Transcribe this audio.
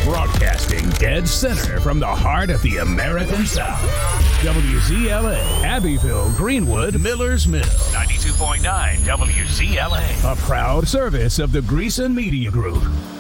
Broadcasting dead center from the heart of the American South. WZLA, Abbeville, Greenwood, Millers Mill. 92.9 WZLA. A proud service of the Greason Media Group.